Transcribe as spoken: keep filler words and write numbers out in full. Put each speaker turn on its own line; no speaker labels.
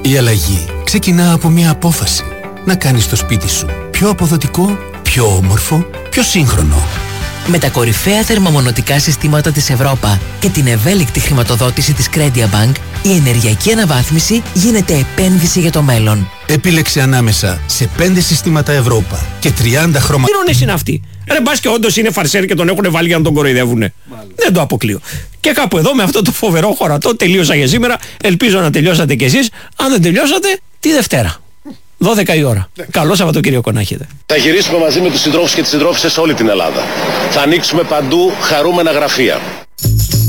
Η αλλαγή ξεκινά από μια απόφαση. Να κάνεις το σπίτι σου πιο αποδοτικό, πιο όμορφο, πιο σύγχρονο.
Με τα κορυφαία θερμομονωτικά συστήματα της Ευρώπα και την ευέλικτη χρηματοδότηση της Credia Bank, η ενεργειακή αναβάθμιση γίνεται επένδυση για το μέλλον.
Επίλεξε ανάμεσα σε πέντε συστήματα Ευρώπα και τριάντα χρώματα.
Τι ρώνες είναι αυτοί? Ρε μπας και όντως είναι φαρσέρ και τον έχουν βάλει για να τον κοροϊδεύουνε. Δεν το αποκλείω. Και κάπου εδώ με αυτό το φοβερό χωρατό τελείωσα για σήμερα. Ελπίζω να τελειώσατε κι εσείς. Αν δεν τελειώσατε, τη Δευτέρα. δώδεκα η ώρα. Ναι. Καλό Σαββατοκύριακο να έχετε.
Θα γυρίσουμε μαζί με τους συντρόφους και τις συντρόφισσες σε όλη την Ελλάδα. Θα ανοίξουμε παντού χαρούμενα γραφεία.